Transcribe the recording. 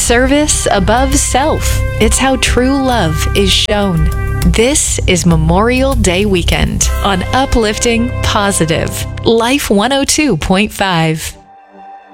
Service above self. It's how true love is shown. This is Memorial Day weekend on Uplifting Positive. Life 102.5.